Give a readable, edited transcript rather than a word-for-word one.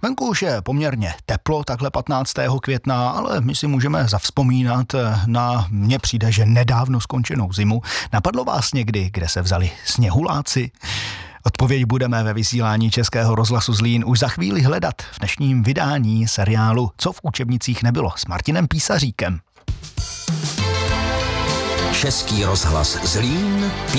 Venku už je poměrně teplo, takhle 15. května, ale my si můžeme zavzpomínat na, mně přijde, že nedávno skončenou zimu. Napadlo vás někdy, kde se vzali sněhuláci? Odpověď budeme ve vysílání Českého rozhlasu Zlín už za chvíli hledat v dnešním vydání seriálu Co v učebnicích nebylo s Martinem Písaříkem. Český rozhlas Zlín.